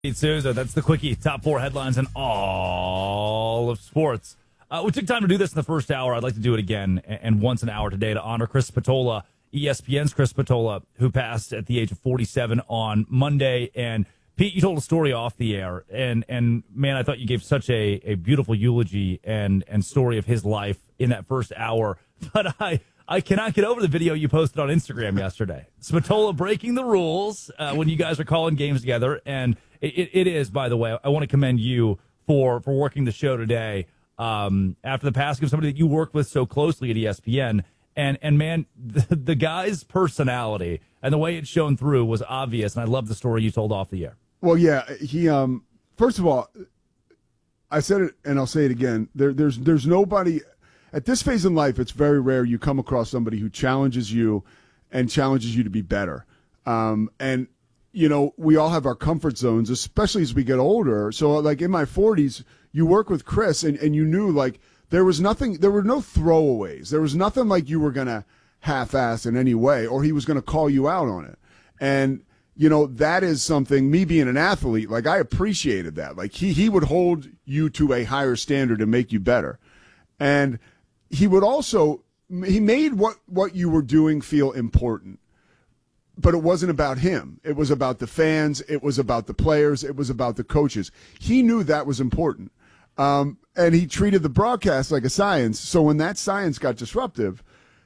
Pete Souza, that's the quickie. Top four headlines in all of sports. We took time to do this in the first hour. I'd like to do it again and once an hour today to honor Chris Spatola, ESPN's Chris Spatola, who passed at the age of 47 on Monday. And Pete, you told a story off the air, and man, I thought you gave such a beautiful eulogy and story of his life in that first hour. But I cannot get over the video you posted on Instagram yesterday. Spatola breaking the rules when you guys are calling games together. And it is, by the way, I want to commend you for working the show today after the passing of somebody that you worked with so closely at ESPN. And man, the guy's personality and the way it's shown through was obvious. And I love the story you told off the air. Well, yeah, he first of all, I said it and I'll say it again. There's nobody at this phase in life. It's very rare you come across somebody who challenges you and challenges you to be better. And you know, we all have our comfort zones, especially as we get older. So like in my 40s, you work with Chris and you knew like there were no throwaways. There was nothing like you were going to half-ass in any way or he was going to call you out on it. And you know, that is something, me being an athlete, like I appreciated that. Like he would hold you to a higher standard and make you better. And he would also, he made what you were doing feel important. But it wasn't about him. It was about the fans. It was about the players. It was about the coaches. He knew that was important. And he treated the broadcast like a science. So when that science got disrupted,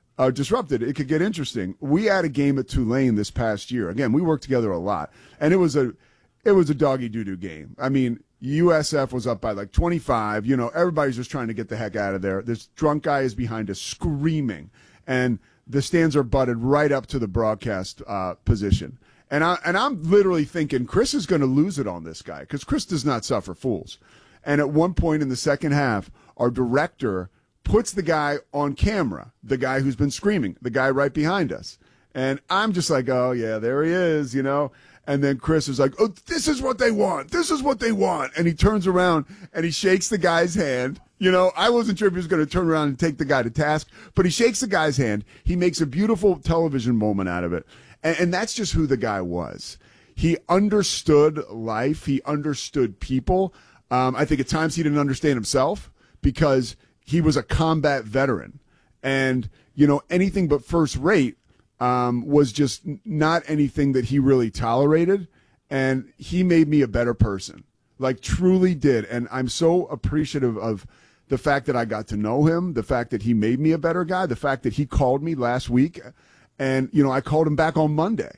it could get interesting. We had a game at Tulane this past year. Again, we worked together a lot. And it was a doggy doo-doo game. I mean, USF was up by like 25. You know, everybody's just trying to get the heck out of there. This drunk guy is behind us screaming. And the stands are butted right up to the broadcast position. And I'm literally thinking Chris is going to lose it on this guy because Chris does not suffer fools. And at one point in the second half, our director puts the guy on camera, the guy who's been screaming, the guy right behind us. And I'm just like, oh, yeah, there he is, you know. And then Chris is like, oh, this is what they want. This is what they want. And he turns around and he shakes the guy's hand. You know, I wasn't sure if he was going to turn around and take the guy to task, but he shakes the guy's hand. He makes a beautiful television moment out of it. And that's just who the guy was. He understood life. He understood people. I think at times he didn't understand himself because he was a combat veteran. And, you know, anything but first rate was just not anything that he really tolerated. And he made me a better person, like truly did. And I'm so appreciative of the fact that I got to know him, the fact that he made me a better guy, the fact that he called me last week. And, you know, I called him back on Monday.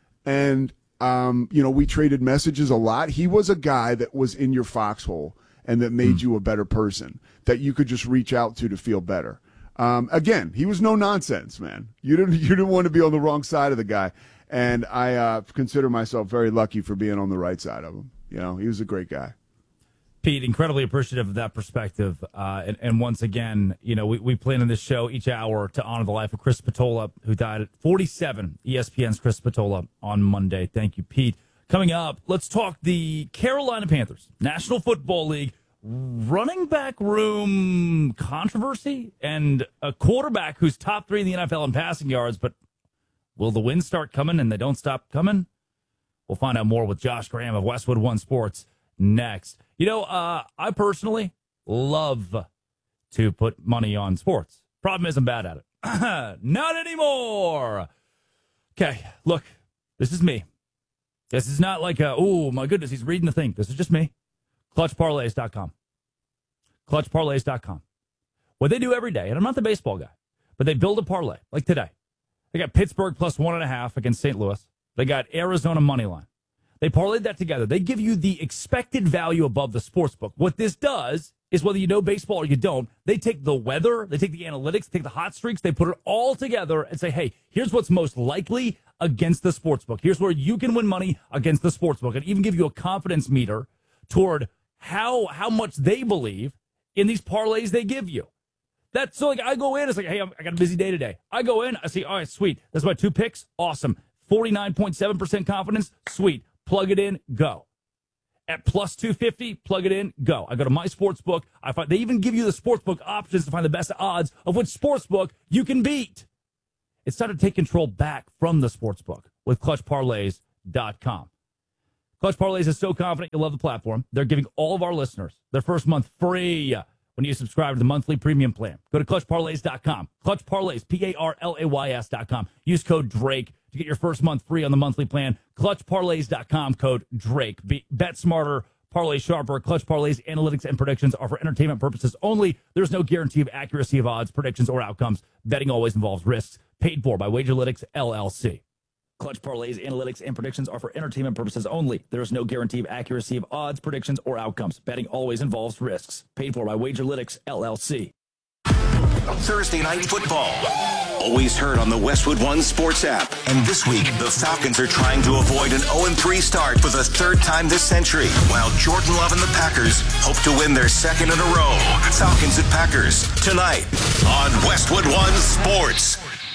And, you know, we traded messages a lot. He was a guy that was in your foxhole and that made you a better person that you could just reach out to feel better. Again, he was no nonsense, man. You didn't want to be on the wrong side of the guy. And I consider myself very lucky for being on the right side of him. You know, he was a great guy. Pete, incredibly appreciative of that perspective. And once again, you know, we plan on this show each hour to honor the life of Chris Spatola, who died at 47, ESPN's Chris Spatola on Monday. Thank you, Pete. Coming up, let's talk the Carolina Panthers, National Football League, running back room controversy and a quarterback who's top 3 in the NFL in passing yards, but will the wins start coming and they don't stop coming? We'll find out more with Josh Graham of Westwood One Sports next. You know, I personally love to put money on sports. Problem is I'm bad at it. Not anymore. Okay, look, this is me. This is not like oh, my goodness, he's reading the thing. This is just me. ClutchParlays.com. ClutchParlays.com. What they do every day, and I'm not the baseball guy, but they build a parlay, like today. They got Pittsburgh plus 1.5 against St. Louis. They got Arizona money line. They parlayed that together. They give you the expected value above the sports book. What this does is whether you know baseball or you don't, they take the weather, they take the analytics, they take the hot streaks, they put it all together and say, hey, here's what's most likely against the sports book. Here's where you can win money against the sports book, and even give you a confidence meter toward how much they believe in these parlays they give you. That's so like I go in, it's like, hey, I got a busy day today. I go in, I see, all right, sweet. That's my 2 picks. Awesome. 49.7% confidence. Sweet. Plug it in, go. At plus 250, plug it in, go. I go to my sportsbook. They even give you the sportsbook options to find the best odds of which sportsbook you can beat. It's time to take control back from the sportsbook with ClutchParlays.com. Clutch Parlays is so confident you'll love the platform. They're giving all of our listeners their first month free when you subscribe to the monthly premium plan. Go to ClutchParlays.com. Clutch Parlays, PARLAYS.com. Use code DRAKE to get your first month free on the monthly plan. ClutchParlays.com, code DRAKE. Bet smarter, parlay sharper. Clutch Parlays analytics and predictions are for entertainment purposes only. There's no guarantee of accuracy of odds, predictions, or outcomes. Betting always involves risks. Paid for by Wagerlytics, LLC. Clutch Parlays analytics and predictions are for entertainment purposes only. There is no guarantee of accuracy of odds, predictions, or outcomes. Betting always involves risks. Paid for by Wagerlytics, LLC. Thursday Night Football. Always heard on the Westwood One Sports app. And this week, the Falcons are trying to avoid an 0-3 start for the third time this century, while Jordan Love and the Packers hope to win their second in a row. Falcons at Packers, tonight on Westwood One Sports.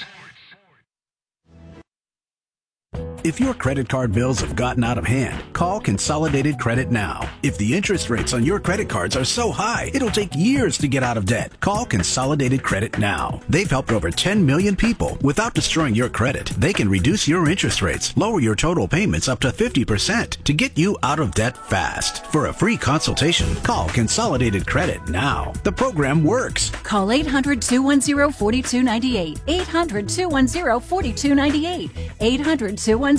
If your credit card bills have gotten out of hand, call Consolidated Credit now. If the interest rates on your credit cards are so high, it'll take years to get out of debt. Call Consolidated Credit now. They've helped over 10 million people without destroying your credit. They can reduce your interest rates, lower your total payments up to 50% to get you out of debt fast. For a free consultation, call Consolidated Credit now. The program works. Call 800-210-4298. 800-210-4298. 800-210-4298.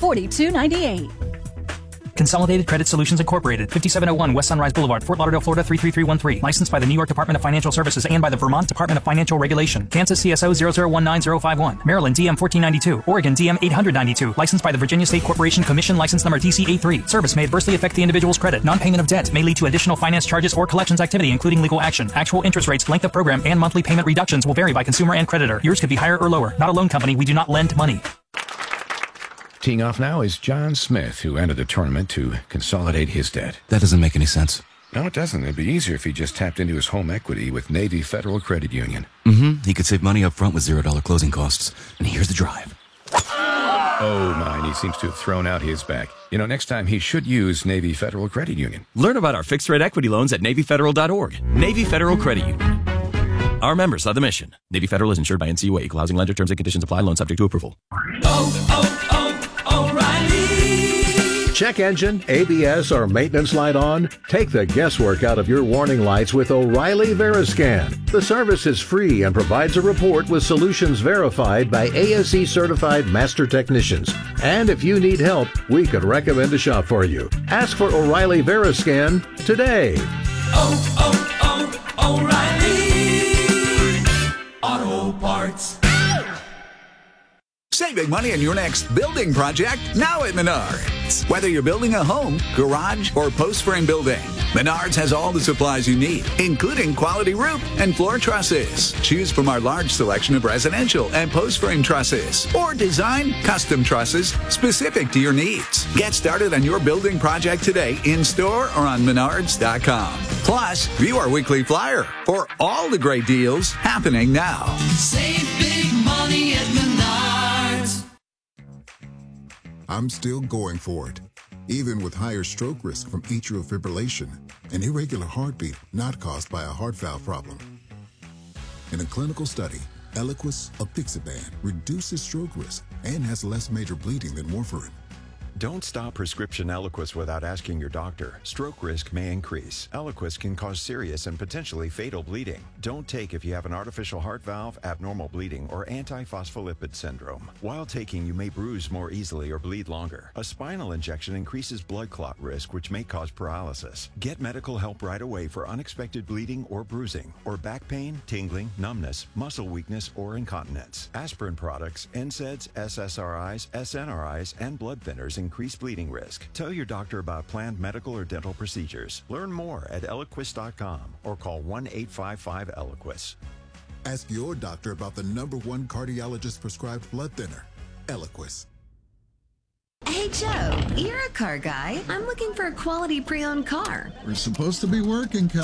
Consolidated Credit Solutions Incorporated, 5701 West Sunrise Boulevard, Fort Lauderdale, Florida 33313. Licensed by the New York Department of Financial Services and by the Vermont Department of Financial Regulation. Kansas CSO 0019051. Maryland DM 1492. Oregon DM 892. Licensed by the Virginia State Corporation Commission License Number DCA3. Service may adversely affect the individual's credit. Non-payment of debt may lead to additional finance charges or collections activity, including legal action. Actual interest rates, length of program, and monthly payment reductions will vary by consumer and creditor. Yours could be higher or lower. Not a loan company. We do not lend money. Teeing off now is John Smith, who entered the tournament to consolidate his debt. That doesn't make any sense. No, it doesn't. It'd be easier if he just tapped into his home equity with Navy Federal Credit Union. He could save money up front with $0 closing costs. And here's the drive. Oh, my, and he seems to have thrown out his back. You know, next time he should use Navy Federal Credit Union. Learn about our fixed-rate equity loans at NavyFederal.org. Navy Federal Credit Union. Our members are the mission. Navy Federal is insured by NCUA. Equal housing lender. Terms and conditions apply. Loan subject to approval. O'Reilly. Check engine, ABS, or maintenance light on? Take the guesswork out of your warning lights with O'Reilly Veriscan. The service is free and provides a report with solutions verified by ASE certified master technicians. And if you need help, we could recommend a shop for you. Ask for O'Reilly Veriscan today. O'Reilly Auto Parts. Saving money on your next building project now at Menards. Whether you're building a home, garage, or post-frame building, Menards has all the supplies you need, including quality roof and floor trusses. Choose from our large selection of residential and post-frame trusses, or design custom trusses specific to your needs. Get started on your building project today in-store or on Menards.com. Plus, view our weekly flyer for all the great deals happening now. Save big money at Menards. I'm still going for it, even with higher stroke risk from atrial fibrillation, an irregular heartbeat not caused by a heart valve problem. In a clinical study, Eliquis apixaban reduces stroke risk and has less major bleeding than warfarin. Don't stop prescription Eliquis without asking your doctor. Stroke risk may increase. Eliquis can cause serious and potentially fatal bleeding. Don't take if you have an artificial heart valve, abnormal bleeding, or antiphospholipid syndrome. While taking, you may bruise more easily or bleed longer. A spinal injection increases blood clot risk, which may cause paralysis. Get medical help right away for unexpected bleeding or bruising, or back pain, tingling, numbness, muscle weakness, or incontinence. Aspirin products, NSAIDs, SSRIs, SNRIs, and blood thinners increase bleeding risk. Tell your doctor about planned medical or dental procedures. Learn more at Eliquis.com or call 1-855-ELIQUIS. Ask your doctor about the #1 cardiologist prescribed blood thinner, Eliquis. Hey, Joe, you're a car guy. I'm looking for a quality pre-owned car. We're supposed to be working, Kelly.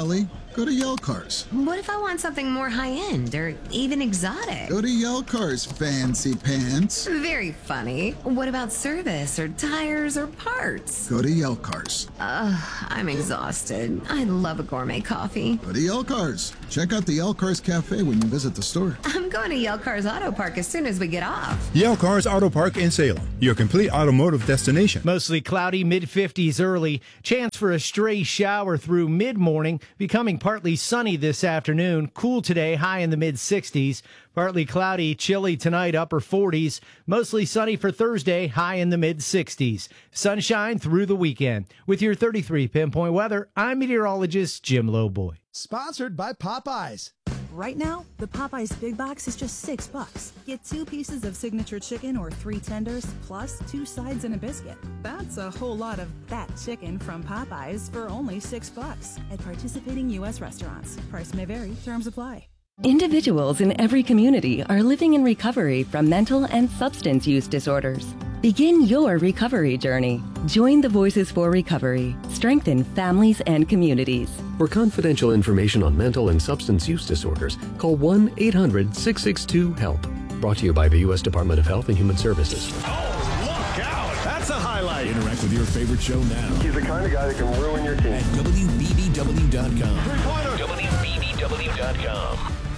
Go to Yell Cars. What if I want something more high-end or even exotic? Go to Yell Cars, fancy pants. Very funny. What about service or tires or parts? Go to Yell Cars. I'm exhausted. I love a gourmet coffee. Go to Yell Cars. Check out the Yell Cars Cafe when you visit the store. I'm going to Yell Cars Auto Park as soon as we get off. Yell Cars Auto Park in Salem, your complete automotive destination. Mostly cloudy, mid-50s early. Chance for a stray shower through mid-morning, becoming partly sunny this afternoon. Cool today, high in the mid-60s. Partly cloudy, chilly tonight, upper 40s. Mostly sunny for Thursday, high in the mid-60s. Sunshine through the weekend. With your 33 Pinpoint weather, I'm meteorologist Jim Lowboy. Sponsored by Popeyes. Right now, the Popeyes Big Box is just $6. Get 2 pieces of signature chicken or 3 tenders, plus 2 sides and a biscuit. That's a whole lot of that chicken from Popeyes for only $6 at participating U.S. restaurants. Price may vary. Terms apply. Individuals in every community are living in recovery from mental and substance use disorders. Begin your recovery journey. Join the Voices for Recovery. Strengthen families and communities. For confidential information on mental and substance use disorders, call 1-800-662-HELP. Brought to you by the U.S. Department of Health and Human Services. Oh, look out! That's a highlight. Interact with your favorite show now. He's the kind of guy that can ruin your team. At WBBW.com. Three-pointer. WBBW.com.